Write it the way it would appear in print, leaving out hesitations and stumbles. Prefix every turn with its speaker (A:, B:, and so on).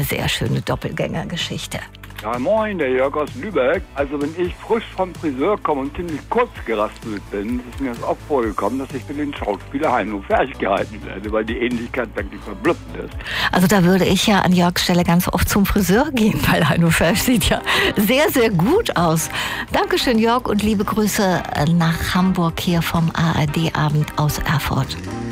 A: sehr schöne Doppelgängergeschichte.
B: Ja, moin, der Jörg aus Lübeck. Also wenn ich frisch vom Friseur komme und ziemlich kurz geraspelt bin, ist mir das auch vorgekommen, dass ich für den Schauspieler Heino Ferch gehalten werde, weil die Ähnlichkeit wirklich verblüffend ist.
A: Also da würde ich ja an Jörgs Stelle ganz oft zum Friseur gehen, weil Heino Ferch sieht ja sehr, sehr gut aus. Dankeschön, Jörg, und liebe Grüße nach Hamburg hier vom ARD-Abend aus Erfurt.